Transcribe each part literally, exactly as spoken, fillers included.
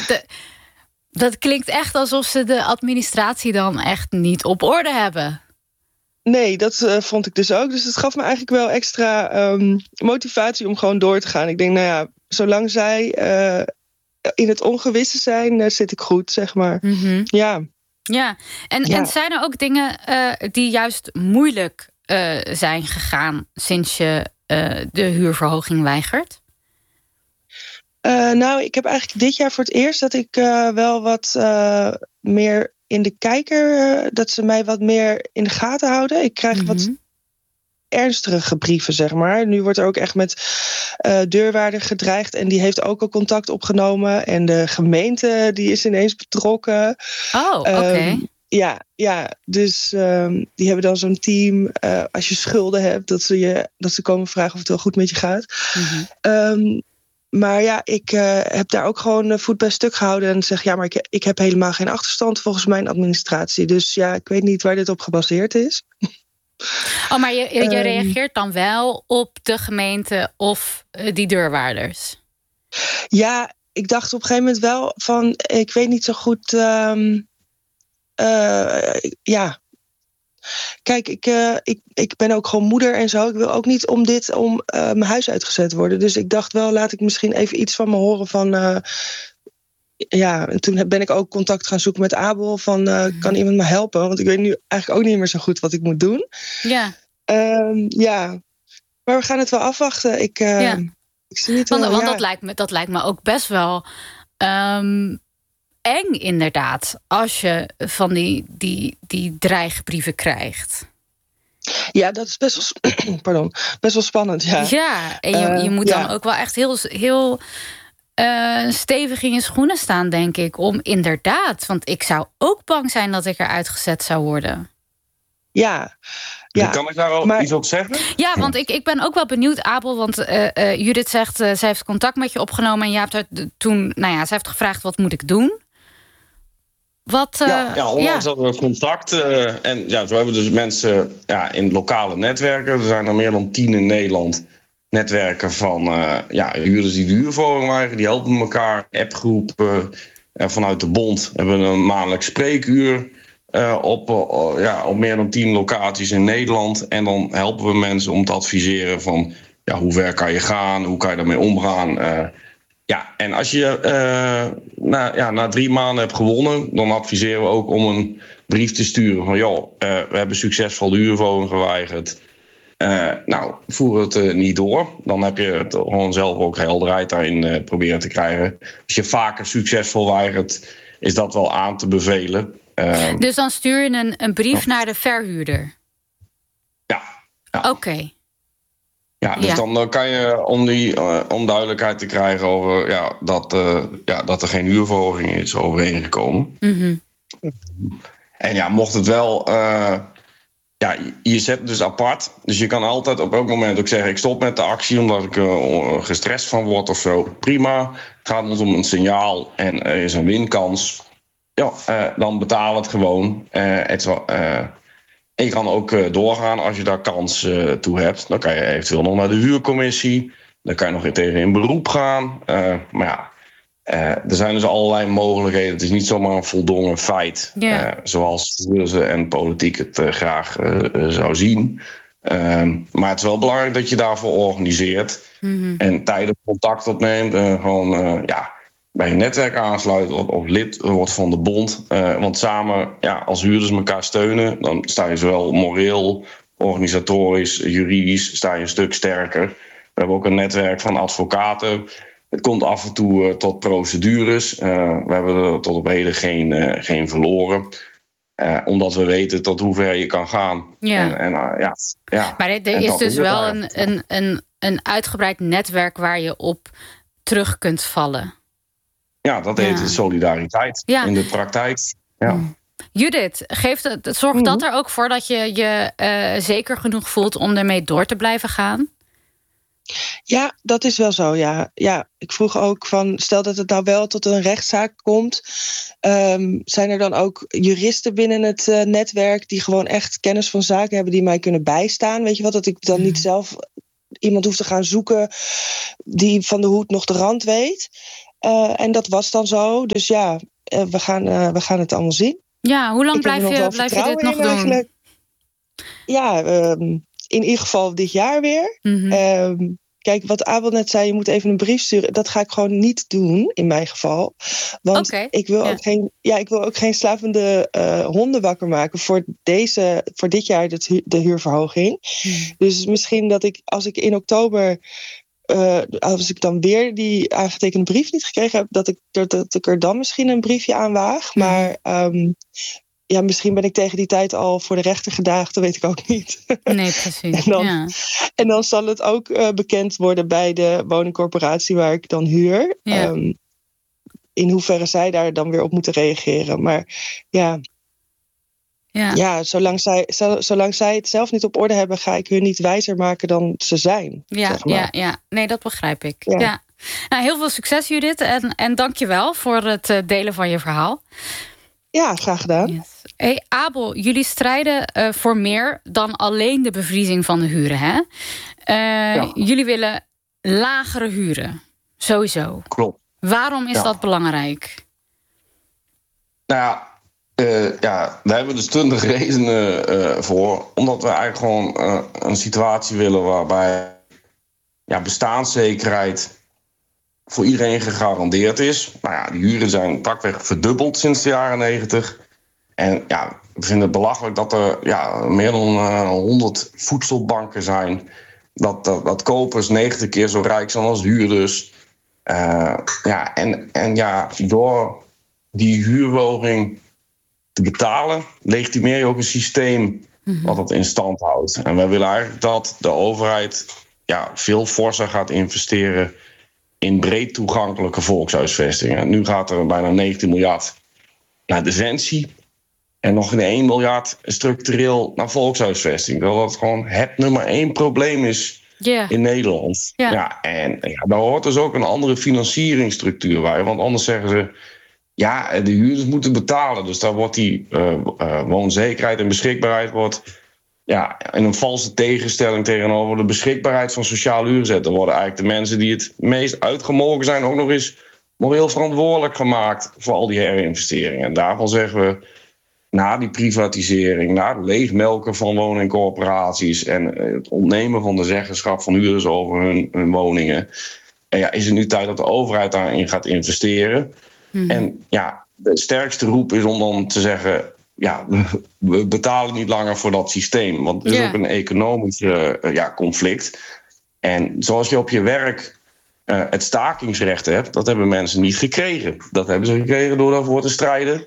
de, dat klinkt echt alsof ze de administratie dan echt niet op orde hebben. Nee, dat uh, vond ik dus ook. Dus het gaf me eigenlijk wel extra um, motivatie om gewoon door te gaan. Ik denk, nou ja, zolang zij uh, in het ongewisse zijn, uh, zit ik goed, zeg maar. Mm-hmm. Ja. Ja, en, ja. en zijn er ook dingen uh, die juist moeilijk uh, zijn gegaan sinds je uh, de huurverhoging weigert? Uh, nou, ik heb eigenlijk dit jaar voor het eerst dat ik uh, wel wat uh, meer in de kijker, uh, dat ze mij wat meer in de gaten houden. Ik krijg mm-hmm. wat ernstige brieven, zeg maar. Nu wordt er ook echt met uh, deurwaarder gedreigd en die heeft ook al contact opgenomen. En de gemeente die is ineens betrokken. Oh, oké. Okay. Um, ja, ja, dus um, die hebben dan zo'n team. Uh, als je schulden hebt, dat ze, je, dat ze komen vragen of het wel goed met je gaat. Mm-hmm. Um, Maar ja, ik uh, heb daar ook gewoon voet bij stuk gehouden en zeg ja, maar ik, ik heb helemaal geen achterstand volgens mijn administratie. Dus ja, ik weet niet waar dit op gebaseerd is. Oh, maar je, je um, reageert dan wel op de gemeente of uh, die deurwaarders? Ja, ik dacht op een gegeven moment wel van, ik weet niet zo goed. Um, uh, ja. Kijk, ik, uh, ik, ik ben ook gewoon moeder en zo. Ik wil ook niet om dit om uh, mijn huis uitgezet worden. Dus ik dacht wel, laat ik misschien even iets van me horen van... Uh, ja, en toen ben ik ook contact gaan zoeken met Abel. Van, uh, kan iemand me helpen? Want ik weet nu eigenlijk ook niet meer zo goed wat ik moet doen. Ja. Uh, ja, maar we gaan het wel afwachten. Ik, uh, ja. ik zie niet... Want, uh, want ja. dat, lijkt me, dat lijkt me ook best wel... Um, eng inderdaad, als je van die, die, die dreigbrieven krijgt. Ja, dat is best wel, pardon, best wel spannend, ja. Ja, en je, je moet uh, dan ja. ook wel echt heel, heel uh, stevig in je schoenen staan, denk ik. Om inderdaad, want ik zou ook bang zijn dat ik eruit gezet zou worden. Ja. Ja, kan ik daar al maar, iets op zeggen? Ja, want ik, ik ben ook wel benieuwd, Abel. Want uh, uh, Judith zegt, uh, zij heeft contact met je opgenomen. En je hebt er toen, nou ja, ze heeft gevraagd, wat moet ik doen? Wat, uh, ja, ja, onlangs ja. hadden we contact. Uh, en ja, zo hebben we dus mensen ja, in lokale netwerken. Er zijn er meer dan tien in Nederland. Netwerken van uh, ja, huurders die de huurverhoging weigeren. Die helpen elkaar. Appgroep uh, uh, vanuit de bond. We hebben een maandelijks spreekuur. Uh, op, uh, ja, op meer dan tien locaties in Nederland. En dan helpen we mensen om te adviseren van... Ja, hoe ver kan je gaan? Hoe kan je daarmee omgaan? Uh, ja, en als je uh, na, ja, na drie maanden hebt gewonnen... dan adviseren we ook om een brief te sturen van... joh, uh, we hebben succesvol de huurverhoging geweigerd. Uh, nou, voer het uh, niet door. Dan heb je het gewoon zelf ook helderheid daarin uh, proberen te krijgen. Als je vaker succesvol weigert, is dat wel aan te bevelen... Uh, dus dan stuur je een, een brief ja. naar de verhuurder? Ja. ja. Oké. Okay. Ja, dus ja. dan, dan kan je, om die uh, onduidelijkheid te krijgen over ja, dat, uh, ja, dat er geen huurverhoging is overeengekomen. Mm-hmm. En ja, mocht het wel... Uh, ja, je zet het dus apart. Dus je kan altijd op elk moment ook zeggen... ik stop met de actie omdat ik uh, gestrest van word of zo. Prima. Het gaat ons om een signaal en er is een winkans... Ja, uh, dan betaal het gewoon. Uh, het, uh, en je kan ook uh, doorgaan als je daar kans uh, toe hebt. Dan kan je eventueel nog naar de huurcommissie. Dan kan je nog tegen in beroep gaan. Uh, maar ja, uh, er zijn dus allerlei mogelijkheden. Het is niet zomaar een voldongen feit. Yeah. Uh, zoals ze en politiek het uh, graag uh, uh, zou zien. Uh, maar het is wel belangrijk dat je daarvoor organiseert. Mm-hmm. En tijdig contact opneemt. Uh, gewoon, uh, ja... bij een netwerk aansluit of, of lid wordt van de bond. Uh, want samen, ja, als huurders elkaar steunen... dan sta je zowel moreel, organisatorisch, juridisch... sta je een stuk sterker. We hebben ook een netwerk van advocaten. Het komt af en toe uh, tot procedures. Uh, we hebben er tot op heden geen, uh, geen verloren. Uh, omdat we weten tot hoe ver je kan gaan. Ja. En, en, uh, ja, ja. Maar er, er is dus wel een, een, een, een uitgebreid netwerk... waar je op terug kunt vallen. Ja, dat heet ja. solidariteit ja. in de praktijk. Ja. Mm. Judith, geeft het, zorgt dat er ook voor dat je je uh, zeker genoeg voelt om ermee door te blijven gaan? Ja, dat is wel zo, ja. ja. Ik vroeg ook van, stel dat het nou wel tot een rechtszaak komt... Um, zijn er dan ook juristen binnen het uh, netwerk... die gewoon echt kennis van zaken hebben die mij kunnen bijstaan? Weet je wat, dat ik dan niet zelf iemand hoef te gaan zoeken... die van de hoed nog de rand weet... Uh, en dat was dan zo. Dus ja, uh, we, gaan, uh, we gaan het allemaal zien. Ja, hoe lang blijf je, blijf je dit nog doen? Eigenlijk. Ja, um, in ieder geval dit jaar weer. Mm-hmm. Um, kijk, wat Abel net zei, je moet even een brief sturen. Dat ga ik gewoon niet doen, in mijn geval. Want okay, ik, wil ja. ook geen, ja, ik wil ook geen slapende uh, honden wakker maken... voor, deze, voor dit jaar de, de huurverhoging. Mm. Dus misschien dat ik, als ik in oktober... Uh, als ik dan weer die aangetekende brief niet gekregen heb... dat ik, dat, dat ik er dan misschien een briefje aan waag. Maar... Um, Ja, misschien ben ik tegen die tijd al voor de rechter gedaagd, dat weet ik ook niet. Nee, precies. en, dan, ja. en dan zal het ook uh, bekend worden bij de woningcorporatie waar ik dan huur. Ja. Um, in hoeverre zij daar dan weer op moeten reageren. Maar ja, ja. ja zolang, zij, zolang zij het zelf niet op orde hebben, ga ik hun niet wijzer maken dan ze zijn. Ja, zeg maar. ja, ja. Nee, dat begrijp ik. Ja. Ja. Nou, heel veel succes, Judith. En, en dank je wel voor het delen van je verhaal. Ja, graag gedaan. Yes. Hey, Abel, jullie strijden uh, voor meer dan alleen de bevriezing van de huren, hè? Uh, ja. Jullie willen lagere huren, sowieso. Klopt. Waarom is ja. dat belangrijk? Nou ja, uh, ja, daar hebben we dus twintig redenen uh, voor. Omdat we eigenlijk gewoon uh, een situatie willen waarbij ja, bestaanszekerheid voor iedereen gegarandeerd is. Nou ja, die huren zijn pakweg verdubbeld sinds de jaren negentig. En ja, we vinden het belachelijk dat er ja, meer dan uh, honderd voedselbanken zijn. Dat, dat, dat kopers negentig keer zo rijk zijn als huurders. Uh, ja, en, en ja, door die huurverhoging te betalen, legitimeer je ook een systeem mm-hmm. wat het in stand houdt. En wij willen eigenlijk dat de overheid ja, veel forser gaat investeren in breed toegankelijke volkshuisvestingen. Nu gaat er bijna negentien miljard naar defensie. En nog geen één miljard structureel naar volkshuisvesting. Terwijl dat gewoon het nummer één probleem is yeah. in Nederland. Yeah. Ja, en ja, daar hoort dus ook een andere financieringsstructuur bij. Want anders zeggen ze, ja, de huurders moeten betalen. Dus daar wordt die uh, uh, woonzekerheid en beschikbaarheid wordt ja, in een valse tegenstelling tegenover de beschikbaarheid van sociale huur zetten. Dan worden eigenlijk de mensen die het meest uitgemolken zijn ook nog eens moreel verantwoordelijk gemaakt voor al die herinvesteringen. En daarvan zeggen we, na die privatisering, na het leegmelken van woningcorporaties en het ontnemen van de zeggenschap van huurders over hun, hun woningen, en ja, is het nu tijd dat de overheid daarin gaat investeren. Mm-hmm. En ja, de sterkste roep is om dan te zeggen, ja, we betalen niet langer voor dat systeem. Want het is yeah. ook een economisch uh, ja, conflict. En zoals je op je werk uh, het stakingsrecht hebt, dat hebben mensen niet gekregen. Dat hebben ze gekregen door daarvoor te strijden.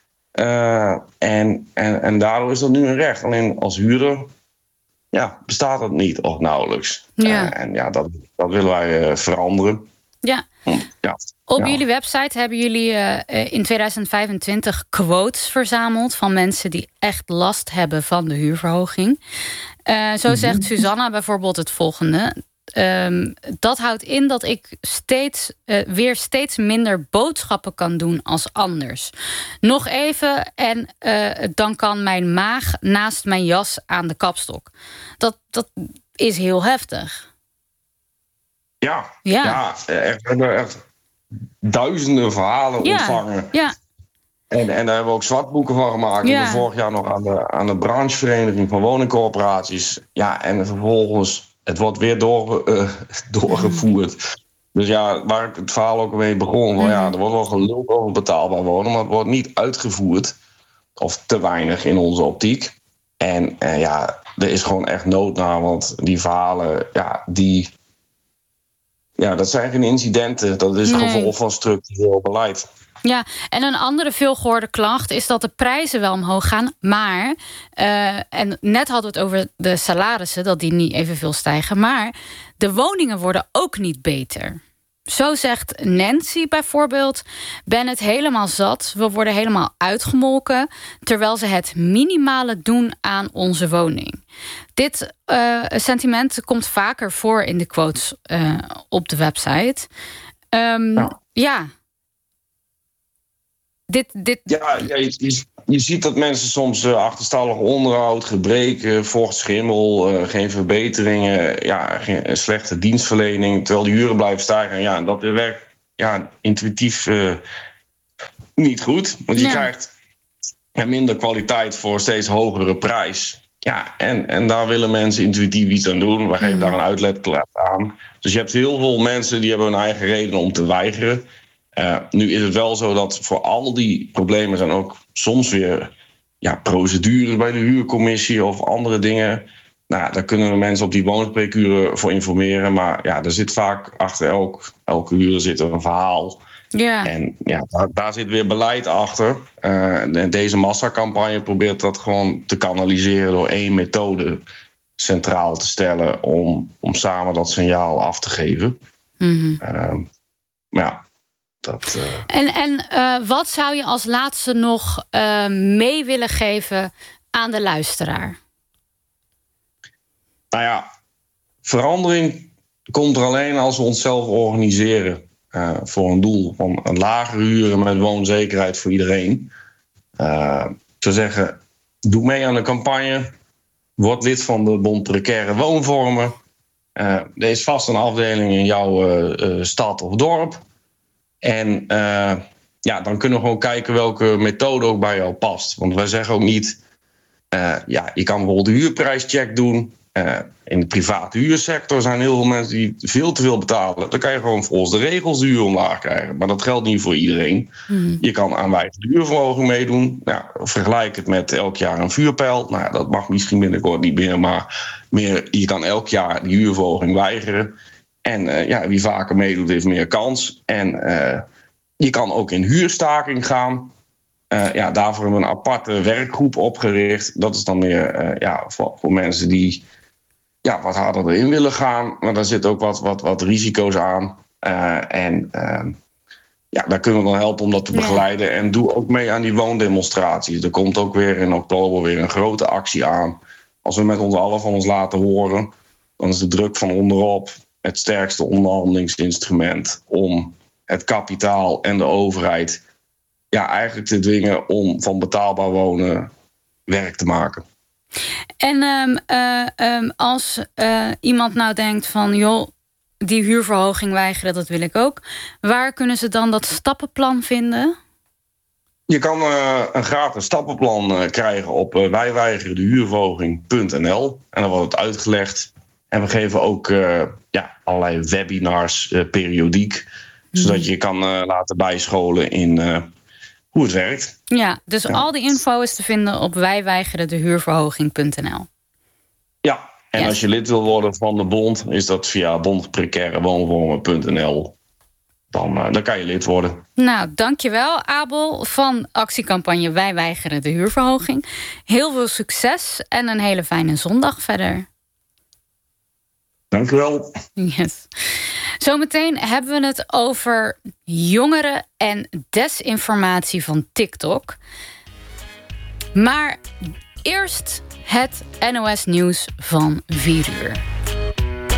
Uh, en, en, en daardoor is dat nu een recht. Alleen als huurder ja, bestaat dat niet of nauwelijks. Ja. Uh, en ja, dat, dat willen wij uh, veranderen. Ja. Ja. Op ja. jullie website hebben jullie uh, in tweeduizend vijfentwintig quotes verzameld van mensen die echt last hebben van de huurverhoging. Uh, zo zegt mm-hmm. Susanna bijvoorbeeld het volgende. Um, dat houdt in dat ik steeds, uh, weer steeds minder boodschappen kan doen als anders. Nog even en uh, dan kan mijn maag naast mijn jas aan de kapstok. Dat, dat is heel heftig. Ja, ja. ja echt, we hebben echt duizenden verhalen ja. ontvangen. Ja. En, en daar hebben we ook zwartboeken van gemaakt. Ja. En vorig jaar nog aan de, aan de branchevereniging van woningcorporaties. Ja, en vervolgens, het wordt weer door, uh, doorgevoerd. Mm. Dus ja, waar ik het verhaal ook mee begon, van, mm. ja, er wordt wel geluld over betaalbaar wonen, maar het wordt niet uitgevoerd. Of te weinig in onze optiek. En, en ja, er is gewoon echt nood naar, want die verhalen, ja, die... Ja, dat zijn geen incidenten. Dat is nee. gevolg van structureel beleid. Ja, en een andere veelgehoorde klacht is dat de prijzen wel omhoog gaan. Maar, uh, en net hadden we het over de salarissen, dat die niet evenveel stijgen. Maar de woningen worden ook niet beter. Zo zegt Nancy bijvoorbeeld, ben het helemaal zat. We worden helemaal uitgemolken, terwijl ze het minimale doen aan onze woning. Dit uh, sentiment komt vaker voor in de quotes uh, op de website. Um, ja. ja. Dit, dit... Ja, ja je, je ziet dat mensen soms uh, achterstallig onderhoud, gebreken, vocht, schimmel, uh, geen verbeteringen, ja, geen, slechte dienstverlening, terwijl de huren blijven stijgen. Ja, dat werkt ja, intuïtief uh, niet goed. Want je ja. krijgt minder kwaliteit voor steeds hogere prijs. Ja, en, en daar willen mensen intuïtief iets aan doen. We geven mm. daar een uitlaatklep aan. Dus je hebt heel veel mensen die hebben hun eigen reden om te weigeren. Uh, nu is het wel zo dat voor al die problemen zijn ook soms weer ja, procedures bij de huurcommissie of andere dingen. Nou, daar kunnen mensen op die woonspreekuren voor informeren. Maar ja, er zit vaak achter elk, elke huur zit er een verhaal. Ja. En ja, daar, daar zit weer beleid achter. Uh, en deze massacampagne probeert dat gewoon te kanaliseren door één methode centraal te stellen om, om samen dat signaal af te geven. Mm-hmm. Uh, maar ja, dat... Uh... En, en uh, wat zou je als laatste nog uh, mee willen geven aan de luisteraar? Nou ja, verandering komt er alleen als we onszelf organiseren. Uh, voor een doel van een lagere huren met woonzekerheid voor iedereen. Uh, te zeggen, doe mee aan de campagne. Word lid van de Bond Precaire Woonvormen. Uh, er is vast een afdeling in jouw uh, uh, stad of dorp. En uh, ja, dan kunnen we gewoon kijken welke methode ook bij jou past. Want wij zeggen ook niet... Uh, ja, je kan bijvoorbeeld de huurprijscheck doen... Uh, in de private huursector zijn heel veel mensen die veel te veel betalen. Dan kan je gewoon volgens de regels de huur omlaag krijgen. Maar dat geldt niet voor iedereen. Mm. Je kan aan wijzige huurverhoging meedoen. Nou, vergelijk het met elk jaar een vuurpijl. Nou, dat mag misschien binnenkort niet meer. Maar meer, je kan elk jaar die huurverhoging weigeren. En uh, ja, wie vaker meedoet, heeft meer kans. En uh, je kan ook in huurstaking gaan. Uh, ja, daarvoor hebben we een aparte werkgroep opgericht. Dat is dan meer uh, ja, voor, voor mensen die... ja, wat harder erin willen gaan. Maar daar zit ook wat, wat, wat risico's aan. Uh, en uh, ja, daar kunnen we dan helpen om dat te begeleiden. Ja. En doe ook mee aan die woondemonstraties. Er komt ook weer in oktober weer een grote actie aan. Als we met ons allen van ons laten horen... dan is de druk van onderop het sterkste onderhandelingsinstrument... om het kapitaal en de overheid... ja, eigenlijk te dwingen om van betaalbaar wonen werk te maken. En um, uh, um, als uh, iemand nou denkt van... joh, die huurverhoging weigeren, dat wil ik ook. Waar kunnen ze dan dat stappenplan vinden? Je kan uh, een gratis stappenplan uh, krijgen op uh, wij weigeren de huurverhoging punt n l. En dan wordt het uitgelegd. En we geven ook uh, ja, allerlei webinars uh, periodiek. Hmm. Zodat je kan uh, laten bijscholen in... Uh, hoe het werkt. Ja, dus ja. Al die info is te vinden op wij weigeren de huurverhoging punt n l. Ja, en yes. Als je lid wil worden van de bond... is dat via bond precaire woonvormen punt n l. Dan, uh, dan kan je lid worden. Nou, dankjewel Abel van actiecampagne Wij Weigeren de Huurverhoging. Heel veel succes en een hele fijne zondag verder. Dank u wel. Yes. Zometeen hebben we het over jongeren en desinformatie van TikTok. Maar eerst het N O S Nieuws van vier uur.